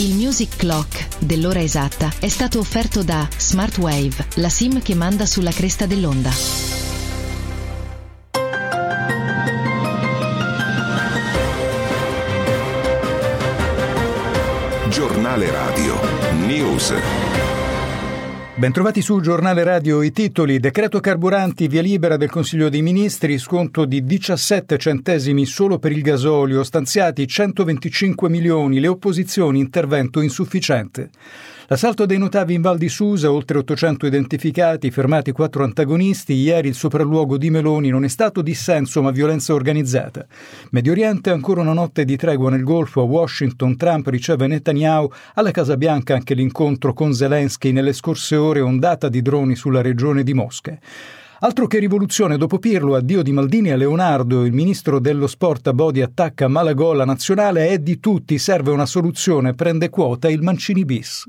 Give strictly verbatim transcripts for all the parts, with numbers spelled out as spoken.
Il Music Clock dell'ora esatta è stato offerto da Smartwave, la SIM che manda sulla cresta dell'onda. Giornale Radio News. Bentrovati su Giornale Radio. I titoli: decreto carburanti, via libera del Consiglio dei Ministri, sconto di diciassette centesimi solo per il gasolio, stanziati centoventicinque milioni, le opposizioni, intervento insufficiente. L'assalto dei notavi in Val di Susa, oltre ottocento identificati, fermati quattro antagonisti. Ieri il sopralluogo di Meloni non è stato dissenso ma violenza organizzata. Medio Oriente, ancora una notte di tregua nel Golfo. A Washington Trump riceve Netanyahu, alla Casa Bianca anche l'incontro con Zelensky. Nelle scorse ore ondata di droni sulla regione di Mosca. Altro che rivoluzione, dopo Pirlo, addio di Maldini a Leonardo. Il ministro dello sport Abodi attacca Malagò, la nazionale è di tutti, serve una soluzione, prende quota il Mancini bis.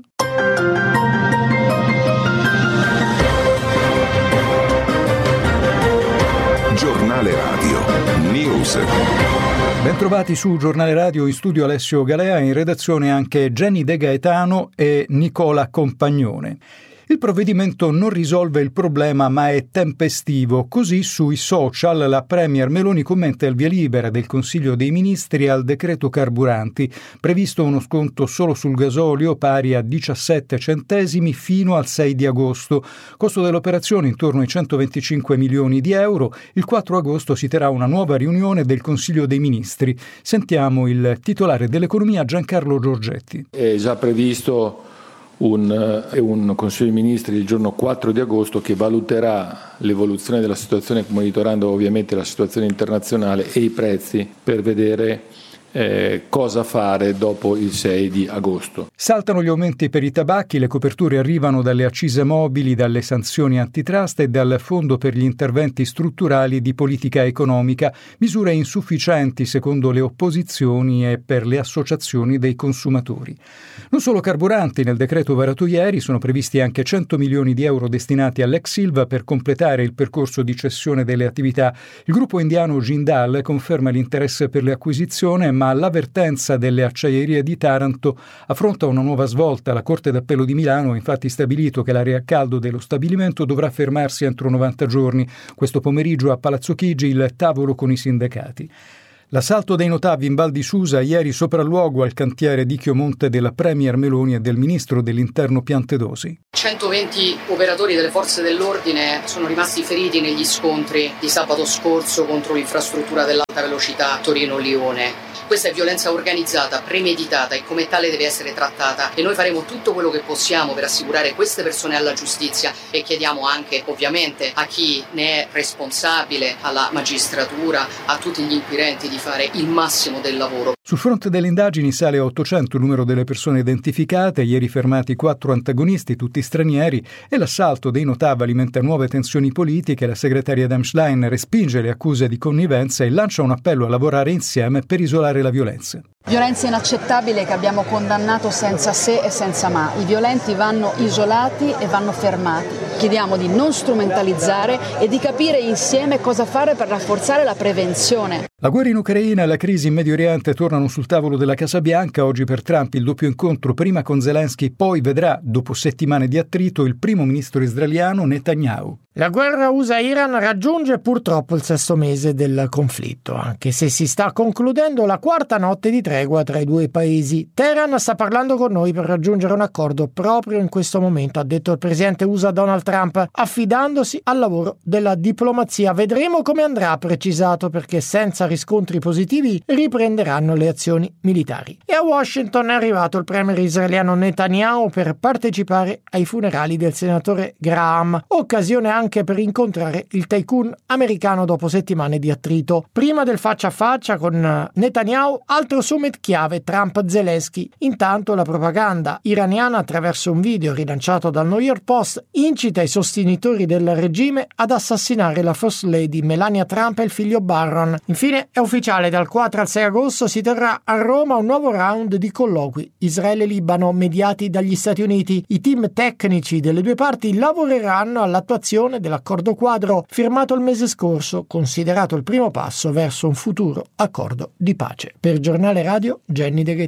Giornale Radio News. Bentrovati su Giornale Radio, in studio Alessio Galea, in redazione anche Jenny De Gaetano e Nicola Compagnone. Il provvedimento non risolve il problema ma è tempestivo. Così sui social la Premier Meloni commenta il via libera del Consiglio dei Ministri al decreto carburanti, previsto uno sconto solo sul gasolio pari a diciassette centesimi fino al sei di agosto. Costo dell'operazione intorno ai centoventicinque milioni di euro. Il quattro agosto si terrà una nuova riunione del Consiglio dei Ministri. Sentiamo il titolare dell'economia Giancarlo Giorgetti. È già previsto Un, un Consiglio dei Ministri il giorno quattro di agosto che valuterà l'evoluzione della situazione, monitorando ovviamente la situazione internazionale e i prezzi, per vedere eh, cosa fare dopo il sei di agosto. Saltano gli aumenti per i tabacchi, le coperture arrivano dalle accise mobili, dalle sanzioni antitrust e dal Fondo per gli interventi strutturali di politica economica, misure insufficienti secondo le opposizioni e per le associazioni dei consumatori. Non solo carburanti, nel decreto varato ieri sono previsti anche cento milioni di euro destinati all'ex Ilva per completare il percorso di cessione delle attività. Il gruppo indiano Jindal conferma l'interesse per le acquisizioni, ma l'avvertenza delle acciaierie di Taranto affronta una nuova svolta. La Corte d'Appello di Milano ha infatti stabilito che l'area a caldo dello stabilimento dovrà fermarsi entro novanta giorni. Questo pomeriggio a Palazzo Chigi il tavolo con i sindacati. L'assalto dei notavi in Val di Susa, ieri sopralluogo al cantiere di Chiomonte della Premier Meloni e del ministro dell'Interno Piantedosi. centoventi operatori delle forze dell'ordine sono rimasti feriti negli scontri di sabato scorso contro l'infrastruttura dell'alta velocità Torino-Lione. Questa è violenza organizzata, premeditata e come tale deve essere trattata, e noi faremo tutto quello che possiamo per assicurare queste persone alla giustizia, e chiediamo anche ovviamente a chi ne è responsabile, alla magistratura, a tutti gli inquirenti, di fare il massimo del lavoro. Sul fronte delle indagini sale a ottocento il numero delle persone identificate, ieri fermati quattro antagonisti, tutti stranieri, e l'assalto dei notavi alimenta nuove tensioni politiche. La segretaria Damschlein respinge le accuse di connivenza e lancia un appello a lavorare insieme per isolare la violenza. Violenza inaccettabile che abbiamo condannato senza se e senza ma. I violenti vanno isolati e vanno fermati. Chiediamo di non strumentalizzare e di capire insieme cosa fare per rafforzare la prevenzione. La guerra in Ucraina e la crisi in Medio Oriente tornano sul tavolo della Casa Bianca. Oggi per Trump il doppio incontro, prima con Zelensky, poi vedrà, dopo settimane di attrito, il primo ministro israeliano Netanyahu. La guerra U S A-Iran raggiunge purtroppo il sesto mese del conflitto, anche se si sta concludendo la quarta notte di tregua tra i due paesi. Teheran sta parlando con noi per raggiungere un accordo proprio in questo momento, ha detto il presidente U S A Donald Trump, affidandosi al lavoro della diplomazia. Vedremo come andrà, ha precisato, perché senza riscontri positivi riprenderanno le azioni militari. E a Washington è arrivato il premier israeliano Netanyahu per partecipare ai funerali del senatore Graham, occasione anche anche per incontrare il tycoon americano dopo settimane di attrito. Prima del faccia a faccia con Netanyahu, altro summit chiave Trump-Zelensky. Intanto la propaganda iraniana, attraverso un video rilanciato dal New York Post, incita i sostenitori del regime ad assassinare la First Lady Melania Trump e il figlio Barron. Infine è ufficiale, dal quattro al sei agosto si terrà a Roma un nuovo round di colloqui Israele-Libano mediati dagli Stati Uniti. I team tecnici delle due parti lavoreranno all'attuazione dell'accordo quadro firmato il mese scorso, considerato il primo passo verso un futuro accordo di pace. Per Giornale Radio, Jenny De Gaetano.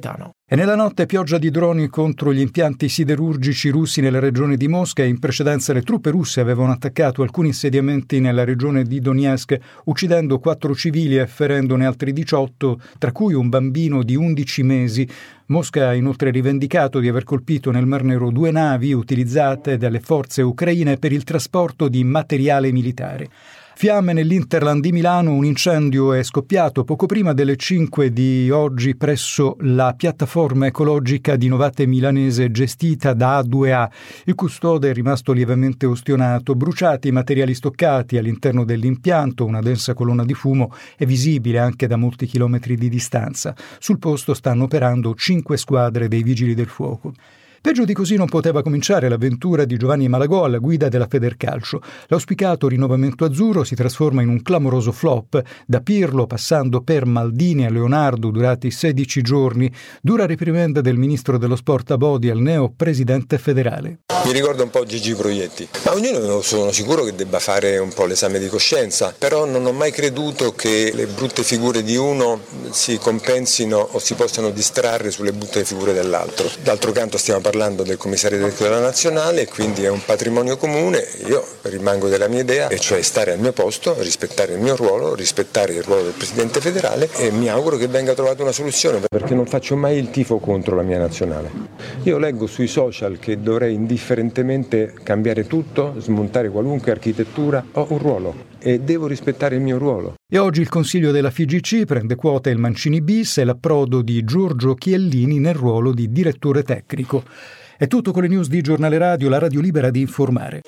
E nella notte pioggia di droni contro gli impianti siderurgici russi nella regione di Mosca. In precedenza le truppe russe avevano attaccato alcuni insediamenti nella regione di Donetsk, uccidendo quattro civili e ferendone altri diciotto, tra cui un bambino di undici mesi. Mosca ha inoltre rivendicato di aver colpito nel Mar Nero due navi utilizzate dalle forze ucraine per il trasporto di materiale militare. Fiamme nell'Interland di Milano, un incendio è scoppiato poco prima delle cinque di oggi presso la piattaforma ecologica di Novate Milanese gestita da A due A. Il custode è rimasto lievemente ustionato, bruciati i materiali stoccati all'interno dell'impianto, una densa colonna di fumo è visibile anche da molti chilometri di distanza. Sul posto stanno operando cinque squadre dei vigili del fuoco. Peggio di così non poteva cominciare l'avventura di Giovanni Malagò alla guida della Federcalcio. L'auspicato rinnovamento azzurro si trasforma in un clamoroso flop, da Pirlo passando per Maldini a Leonardo durati sedici giorni, dura reprimenda del ministro dello sport Abodi al neo presidente federale. Mi ricorda un po' Gigi Proietti, ma ognuno sono sicuro che debba fare un po' l'esame di coscienza, però non ho mai creduto che le brutte figure di uno si compensino o si possano distrarre sulle brutte figure dell'altro. D'altro canto stiamo parlando del commissario direttivo della nazionale, quindi è un patrimonio comune. Io rimango della mia idea, e cioè stare al mio posto, rispettare il mio ruolo, rispettare il ruolo del presidente federale, e mi auguro che venga trovata una soluzione, perché non faccio mai il tifo contro la mia nazionale. Io leggo sui social che dovrei indifferentemente cambiare tutto, smontare qualunque architettura. Ho un ruolo e devo rispettare il mio ruolo. E oggi il Consiglio della F I G C prende quota il Mancini bis e l'approdo di Giorgio Chiellini nel ruolo di direttore tecnico. È tutto con le news di Giornale Radio, la radio libera di informare.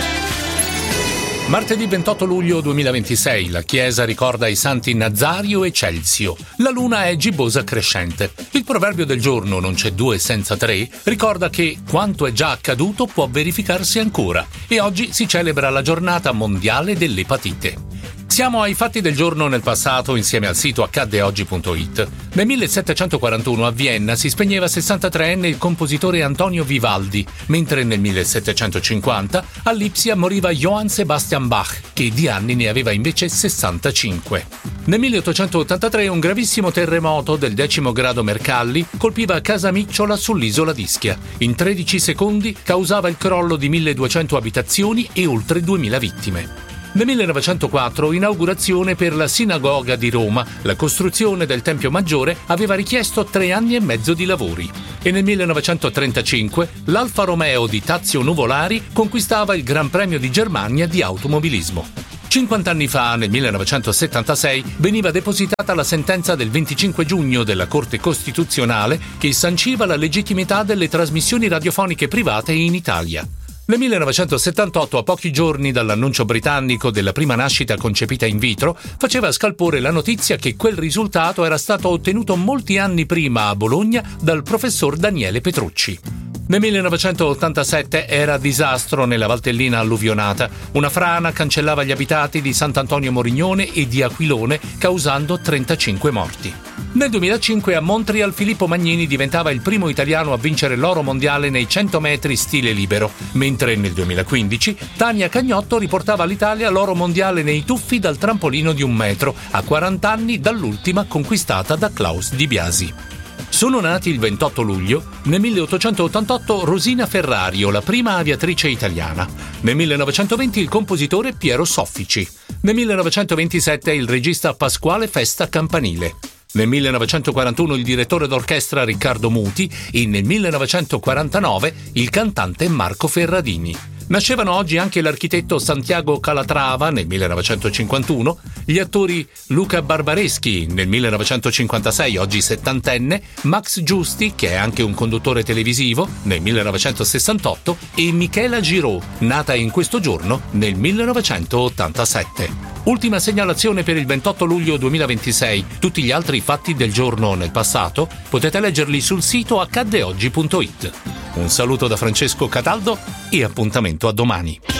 Martedì ventotto luglio duemilaventisei, la Chiesa ricorda i santi Nazario e Celsio. La luna è gibbosa crescente. Il proverbio del giorno, non c'è due senza tre, ricorda che quanto è già accaduto può verificarsi ancora. E oggi si celebra la giornata mondiale dell'epatite. Siamo ai fatti del giorno nel passato insieme al sito accadde oggi punto it. Nel millesettecentoquarantuno a Vienna si spegneva sessantatreenne il compositore Antonio Vivaldi, mentre nel millesettecentocinquanta a Lipsia moriva Johann Sebastian Bach, che di anni ne aveva invece sessantacinque. Nel milleottocentottantatré un gravissimo terremoto del decimo grado Mercalli colpiva Casamicciola sull'isola d'Ischia. In tredici secondi causava il crollo di milleduecento abitazioni e oltre duemila vittime. Nel millenovecentoquattro inaugurazione per la Sinagoga di Roma. La costruzione del Tempio Maggiore aveva richiesto tre anni e mezzo di lavori. E nel millenovecentotrentacinque l'Alfa Romeo di Tazio Nuvolari conquistava il Gran Premio di Germania di automobilismo. cinquanta anni fa, nel millenovecentosettantasei, veniva depositata la sentenza del venticinque giugno della Corte Costituzionale che sanciva la legittimità delle trasmissioni radiofoniche private in Italia. Nel millenovecentosettantotto, a pochi giorni dall'annuncio britannico della prima nascita concepita in vitro, faceva scalpore la notizia che quel risultato era stato ottenuto molti anni prima a Bologna dal professor Daniele Petrucci. Nel millenovecentottantasette era disastro nella Valtellina alluvionata. Una frana cancellava gli abitati di Sant'Antonio Morignone e di Aquilone, causando trentacinque morti. Nel duemilacinque a Montreal Filippo Magnini diventava il primo italiano a vincere l'oro mondiale nei cento metri stile libero, mentre nel duemilaquindici Tania Cagnotto riportava all'Italia l'oro mondiale nei tuffi dal trampolino di un metro, a quaranta anni dall'ultima conquistata da Klaus Di Biasi. Sono nati il ventotto luglio, nel milleottocentottantotto Rosina Ferrario, la prima aviatrice italiana. Nel millenovecentoventi il compositore Piero Soffici. Nel millenovecentoventisette il regista Pasquale Festa Campanile. Nel millenovecentoquarantuno il direttore d'orchestra Riccardo Muti e nel millenovecentoquarantanove il cantante Marco Ferradini. Nascevano oggi anche l'architetto Santiago Calatrava nel millenovecentocinquantuno, gli attori Luca Barbareschi nel millenovecentocinquantasei, oggi settantenne, Max Giusti, che è anche un conduttore televisivo, nel millenovecentosessantotto, e Michela Giraud, nata in questo giorno nel millenovecentottantasette. Ultima segnalazione per il ventotto luglio duemilaventisei. Tutti gli altri fatti del giorno nel passato potete leggerli sul sito accadde oggi punto it. Un saluto da Francesco Cataldo e appuntamento a domani.